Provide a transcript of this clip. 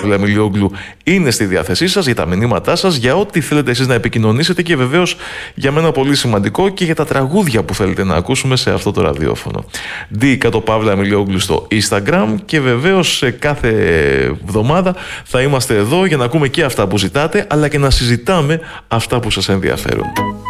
@Amelioglu είναι στη διάθεσή σας για τα μηνύματά σας, για ό,τι θέλετε εσείς να επικοινωνήσετε και βεβαίως για μένα πολύ σημαντικό και για τα τραγούδια που θέλετε να ακούσουμε σε αυτό το ραδιόφωνο. @Amelioglu στο Instagram και βεβαίως σε κάθε εβδομάδα θα είμαστε εδώ για να ακούμε και αυτά που ζητάτε, αλλά και να συζητάμε αυτά που σας ενδιαφέρουν.